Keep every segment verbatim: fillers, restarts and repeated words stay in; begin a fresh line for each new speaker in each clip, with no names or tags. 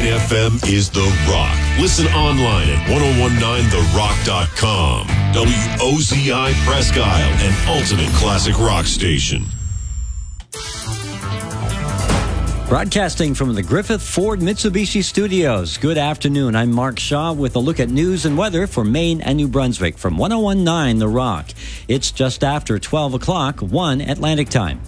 F M is The Rock. Listen online at ten nineteen the rock dot com. W O Z I Presque Isle, an ultimate classic rock station.
Broadcasting from the Griffith Ford Mitsubishi Studios. Good afternoon. I'm Mark Shaw with a look at news and weather for Maine and New Brunswick from ten nineteen The Rock. It's just after twelve o'clock, one Atlantic time.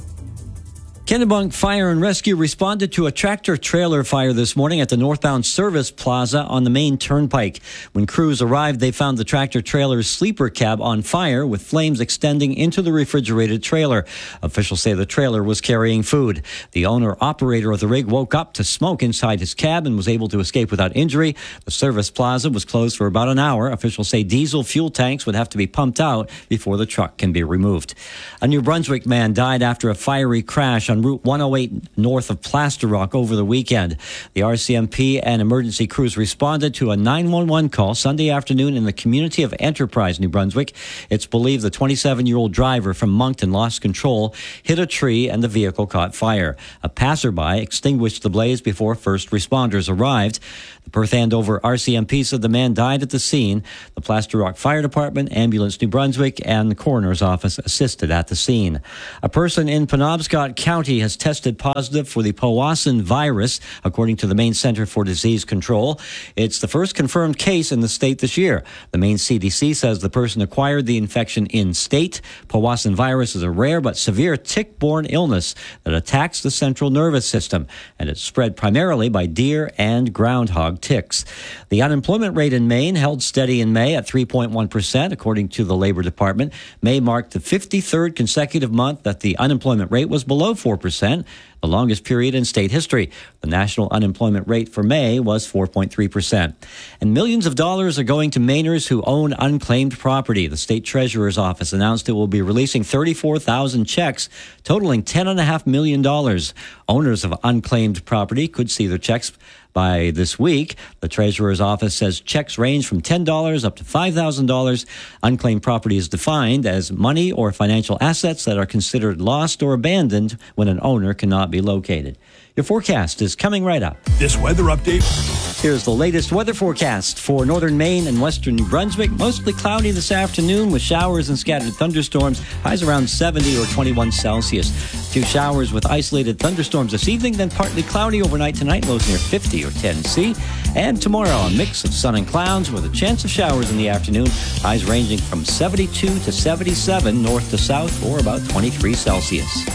Kennebunk Fire and Rescue responded to a tractor-trailer fire this morning at the northbound service plaza on the Main Turnpike. When crews arrived, they found the tractor-trailer's sleeper cab on fire with flames extending into the refrigerated trailer. Officials say the trailer was carrying food. The owner-operator of the rig woke up to smoke inside his cab and was able to escape without injury. The service plaza was closed for about an hour. Officials say diesel fuel tanks would have to be pumped out before the truck can be removed. A New Brunswick man died after a fiery crash on Route one oh eight north of Plaster Rock over the weekend. The R C M P and emergency crews responded to a nine one one call Sunday afternoon in the community of Enterprise, New Brunswick. It's believed the twenty-seven-year-old driver from Moncton lost control, hit a tree, and the vehicle caught fire. A passerby extinguished the blaze before first responders arrived. The Perth Andover R C M P said the man died at the scene. The Plaster Rock Fire Department, Ambulance New Brunswick, and the coroner's office assisted at the scene. A person in Penobscot County has tested positive for the Powassan virus, according to the Maine Center for Disease Control. It's the first confirmed case in the state this year. The Maine C D C says the person acquired the infection in state. Powassan virus is a rare but severe tick-borne illness that attacks the central nervous system, and it's spread primarily by deer and groundhog ticks. The unemployment rate in Maine held steady in May at three point one percent, according to the Labor Department. May marked the fifty-third consecutive month that the unemployment rate was below four percent, the longest period in state history. The national unemployment rate for May was four point three percent. And millions of dollars are going to Mainers who own unclaimed property. The state treasurer's office announced it will be releasing thirty-four thousand checks totaling ten point five million dollars. Owners of unclaimed property could see their checks by this week. The treasurer's office says checks range from ten dollars up to five thousand dollars. Unclaimed property is defined as money or financial assets that are considered lost or abandoned when an owner cannot be located. Your forecast is coming right up.
This weather update.
Here's the latest weather forecast for northern Maine and western New Brunswick. Mostly cloudy this afternoon with showers and scattered thunderstorms. Highs around seventy or twenty-one Celsius. A few showers with isolated thunderstorms this evening, then partly cloudy overnight tonight. Lows near fifty or ten C. And tomorrow, a mix of sun and clouds with a chance of showers in the afternoon. Highs ranging from seventy-two to seventy-seven north to south, or about twenty-three Celsius.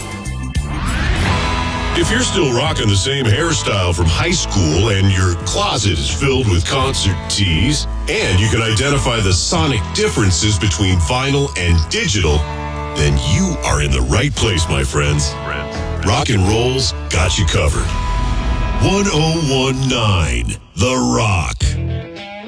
If you're still rocking the same hairstyle from high school and your closet is filled with concert tees, and you can identify the sonic differences between vinyl and digital, then you are in the right place, my friends. Rock and Roll's got you covered. ten nineteen The Rock.